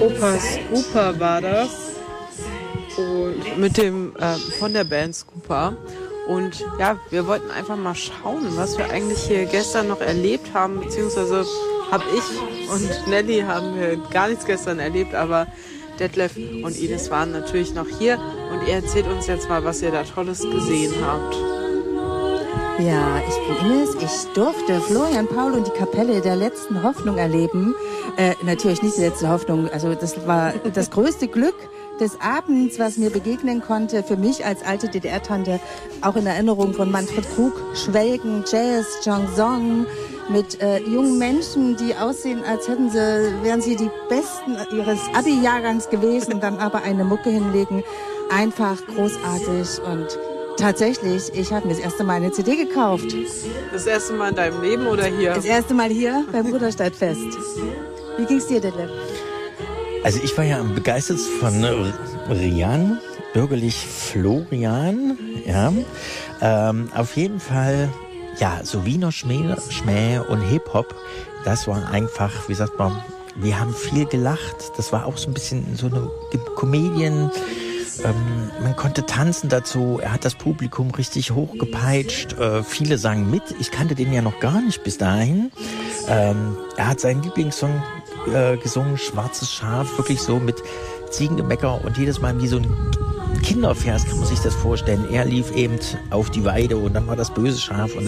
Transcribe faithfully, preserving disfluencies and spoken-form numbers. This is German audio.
Opa Scooper war das. Und mit dem, äh, von der Band Scooper. Und ja, wir wollten einfach mal schauen, was wir eigentlich hier gestern noch erlebt haben, beziehungsweise habe ich und Nelly haben wir gar nichts gestern erlebt, aber Detlef und Ines waren natürlich noch hier und ihr erzählt uns jetzt mal, was ihr da Tolles gesehen habt. Ja, ich bin Ines. Ich durfte Florian Paul und die Kapelle der letzten Hoffnung erleben. Äh, natürlich nicht die letzte Hoffnung, also das war das größte Glück des Abends, was mir begegnen konnte, für mich als alte D D R-Tante, auch in Erinnerung von Manfred Krug, Schwelgen, Jazz, Chanson, mit äh, jungen Menschen, die aussehen, als hätten sie, wären sie die Besten ihres Abi-Jahrgangs gewesen, dann aber eine Mucke hinlegen. Einfach großartig und tatsächlich, ich habe mir das erste Mal eine C D gekauft. Das erste Mal in deinem Leben oder hier? Das erste Mal hier beim Bruderstadtfest. Wie ging's dir, Detlef? Also ich war ja am begeistertsten von Rian, bürgerlich Florian, ja. Ähm, auf jeden Fall, ja, so Wiener Schmäh, Schmäh und Hip-Hop, das war einfach, wie sagt man, wir haben viel gelacht. Das war auch so ein bisschen so eine Comedian. Ähm, man konnte tanzen dazu. Er hat das Publikum richtig hochgepeitscht. Äh, viele sangen mit. Ich kannte den ja noch gar nicht bis dahin. Ähm, er hat seinen Lieblingssong äh, gesungen, Schwarzes Schaf, wirklich so mit Ziegengemecker und jedes Mal wie so ein Kindervers kann man sich das vorstellen. Er lief eben auf die Weide und dann war das böse Schaf und